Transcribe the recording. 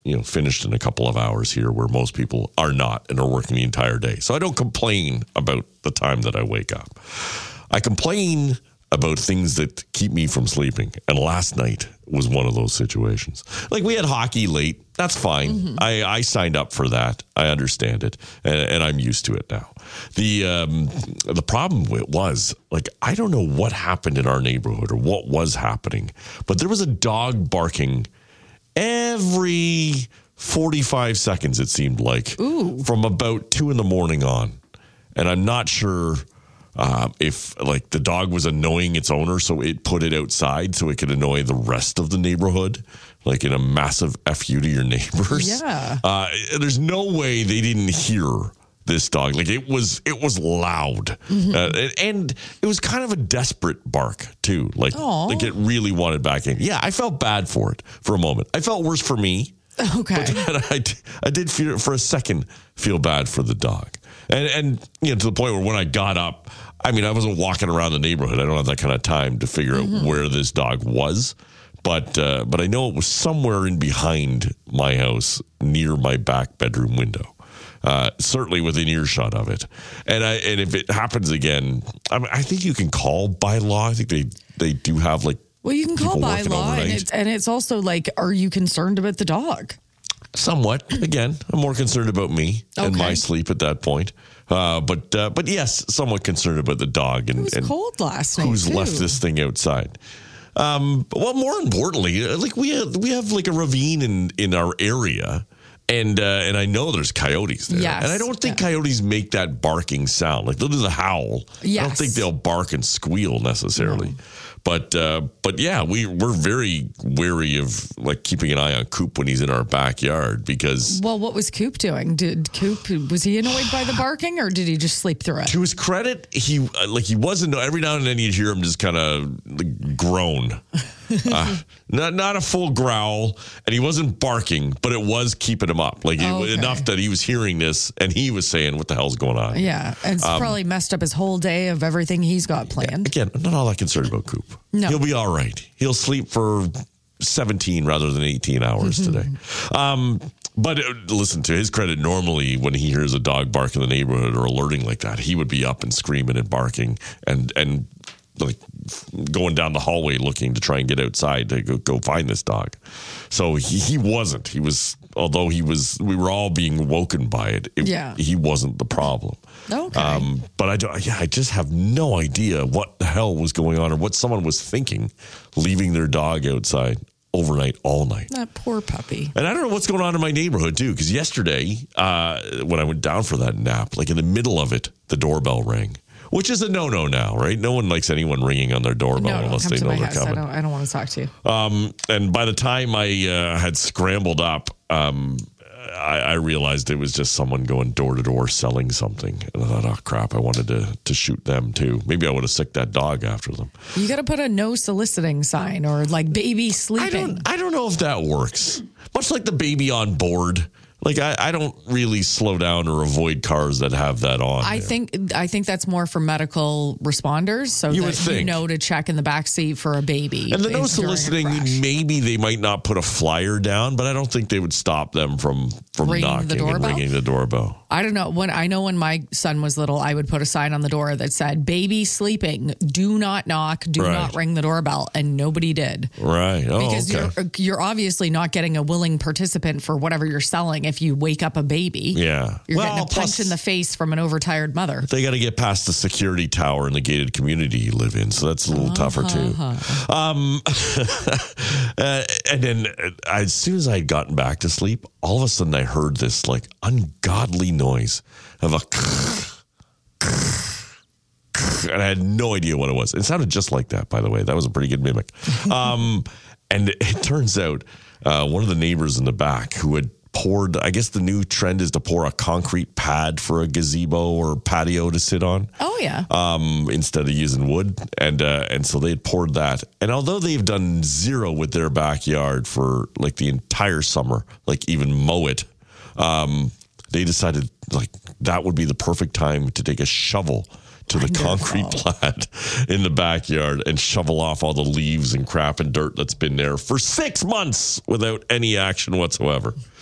finished in a couple of hours here where most people are not and are working the entire day. So I don't complain about the time that I wake up. I complain about things that keep me from sleeping. And last night was one of those situations. Like, we had hockey late. That's fine. Mm-hmm. I signed up for that. I understand it. And I'm used to it now. The problem was, like, I don't know what happened in our neighborhood or what was happening, but there was a dog barking every 45 seconds, it seemed like. Ooh. From about 2 a.m. on. And I'm not sure if, like, the dog was annoying its owner, so it put it outside so it could annoy the rest of the neighborhood, like in a massive FU to your neighbors. Yeah. There's no way they didn't hear this dog. Like, it was loud. Mm-hmm. And it was kind of a desperate bark, too. Like it really wanted back in. Yeah, I felt bad for it for a moment. I felt worse for me. Okay. But I did feel, for a second, feel bad for the dog. And to the point where when I got up, I mean, I wasn't walking around the neighborhood. I don't have that kind of time to figure out where this dog was. But I know it was somewhere in behind my house near my back bedroom window. Certainly within earshot of it. And if it happens again, I think you can call by law. I think they do have, like, well, you can call by law, and it's also like, are you concerned about the dog? Somewhat. Again, I'm more concerned about me and my sleep at that point. But yes, somewhat concerned about the dog and cold last night. Who's left this thing outside. Well, more importantly, like, we have like a ravine in our area. And I know there's coyotes there. Yes. And I don't think coyotes make that barking sound. Like, they'll do the howl. Yes. I don't think they'll bark and squeal necessarily. No. But yeah, we're very wary of, like, keeping an eye on Coop when he's in our backyard because... Well, what was Coop doing? Was he annoyed by the barking, or did he just sleep through it? To his credit, he wasn't. Every now and then you'd hear him just kind of, like, groan. Not a full growl, and he wasn't barking, but it was keeping him up. Like, enough that he was hearing this, and he was saying, what the hell's going on? Yeah, and it's probably messed up his whole day of everything he's got planned. Again, I'm not all that concerned about Coop. No. He'll be all right. He'll sleep for 17 rather than 18 hours today. But listen, to his credit, normally when he hears a dog bark in the neighborhood or alerting like that, he would be up and screaming and barking and like going down the hallway looking to try and get outside to go find this dog. So he wasn't. He was, although we were all being woken by it. He wasn't the problem. Okay. But I just have no idea what the hell was going on or what someone was thinking, leaving their dog outside overnight, all night. That poor puppy. And I don't know what's going on in my neighborhood, too, because yesterday, when I went down for that nap, like in the middle of it, the doorbell rang, which is a no-no now, right? No one likes anyone ringing on their doorbell unless they know they're coming. I don't want to talk to you. And by the time I had scrambled up, I realized it was just someone going door to door selling something. And I thought, oh, crap, I wanted to shoot them, too. Maybe I would have sicked that dog after them. You got to put a no soliciting sign or, like, baby sleeping. I don't know if that works. Much like the baby on board. Like, I don't really slow down or avoid cars that have that on. I think that's more for medical responders, so you to check in the backseat for a baby. And the no soliciting, maybe they might not put a flyer down, but I don't think they would stop them from knocking and ringing the doorbell. I don't know. When my son was little, I would put a sign on the door that said, "Baby sleeping, do not knock, do not ring the doorbell," and nobody did. Right. Oh, because you're obviously not getting a willing participant for whatever you're selling if you wake up a baby. Yeah. You're getting a punch in the face from an overtired mother. They got to get past the security tower in the gated community you live in, so that's a little tougher, too. And then as soon as I had gotten back to sleep, all of a sudden I heard this, like, ungodly noise of a and I had no idea what it was. It sounded just like that, by the way. That was a pretty good mimic. And it turns out one of the neighbors in the back who had poured, I guess the new trend is to pour a concrete pad for a gazebo or patio to sit on. Oh, yeah. Instead of using wood. And so they had poured that. And although they've done zero with their backyard for like the entire summer, like even mow it, they decided like that would be the perfect time to take a shovel to the concrete pad in the backyard and shovel off all the leaves and crap and dirt that's been there for 6 months without any action whatsoever.